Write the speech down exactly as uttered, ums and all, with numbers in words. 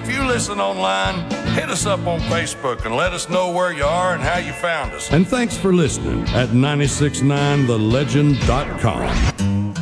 if you listen online, hit us up on Facebook and let us know where you are and how you found us. And thanks for listening at nine six nine the legend dot com.